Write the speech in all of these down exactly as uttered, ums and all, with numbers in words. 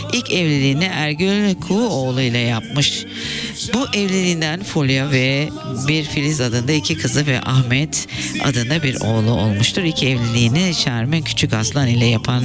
İlk evliliğini Ergül Kuğuoğlu ile yapmış. Bu evliliğinden Fulya ve bir Filiz adında iki kızı ve Ahmet adında bir oğlu olmuştur. İki evliliğini Şermin Küçükaslan ile yapan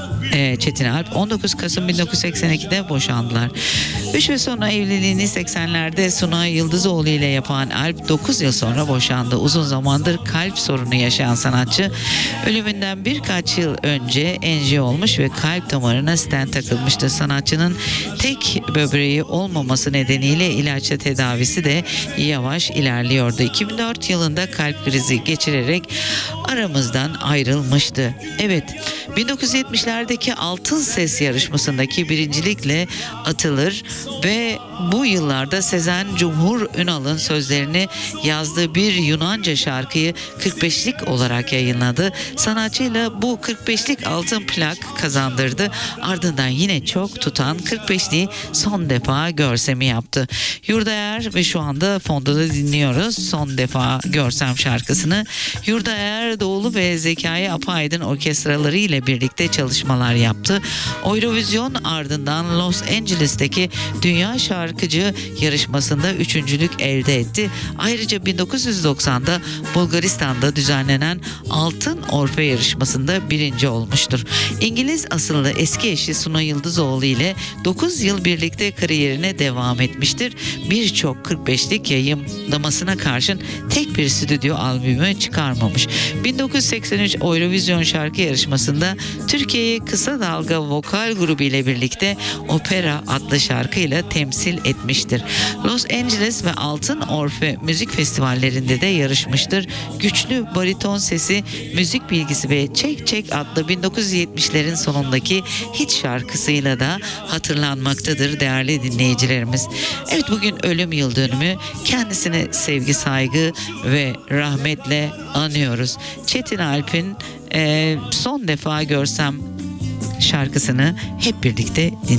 Çetin Alp on dokuz Kasım bin dokuz yüz seksen ikide boşandılar. Üç ve sonra evliliğini seksenlerde Sunay Yıldızoğlu ile yapan Alp dokuz yıl sonra boşandı. Uzun zamandır kalp sorunu yaşayan sanatçı ölümünden birkaç yıl önce enji olmuş ve kalp damarına stent takılmıştı. Sanatçının tek böbreği olmaması nedeniyle ilaçla tedavisi de yavaş ilerliyordu. iki bin dört yılında kalp krizi geçirerek aramızdan ayrılmıştı. Evet, bin dokuz yüz yetmişlerdeki Altın Ses yarışmasındaki birincilikle atılır ve bu yıllarda Sezen Cumhur Ünal'ın sözlerini yazdığı bir Yunanca şarkıyı kırk beşlik olarak yayınladı. Sanatçıyla bu kırk beşlik altın plak kazandırdı. Ardından yine çok tutan kırk beşliği son defa görsemi yaptı. Yurdaer ve şu anda fonda da dinliyoruz Son Defa Görsem şarkısını. Yurdaer Doğulu ve Zekai Apaydın orkestraları ile birlikte çalışmalar yaptı. Eurovision ardından Los Angeles'teki Dünya Şarkıcı yarışmasında üçüncülük elde etti. Ayrıca bin dokuz yüz doksan'da Bulgaristan'da düzenlenen Altın Orfe yarışmasında birinci olmuştur. İngiliz asıllı eski eşi Sunay Yıldızoğlu ile dokuz yıl birlikte kariyerine devam etmiştir. Birçok kırk beşlik yayımlamasına karşın tek bir stüdyo albümü çıkarmamış. bin dokuz yüz seksen üç Eurovision şarkı yarışmasında Türkiye'yi Kısa Dalga vokal grubu ile birlikte Opera adlı şarkıyla temsil etmiştir. Los Angeles ve Altın Orfe müzik festivallerinde de yarışmıştır. Güçlü bariton sesi, müzik bilgisi ve Çek Çek adlı bin dokuz yüz yetmişlerin sonundaki hit şarkısıyla da hatırlanmaktadır değerli dinleyicilerimiz. Evet, bugün ölüm yıl dönümü. Kendisine sevgi, saygı ve rahmetle anıyoruz. Çetin Alp'in e, Son Defa Görsem şarkısını hep birlikte dinleyelim.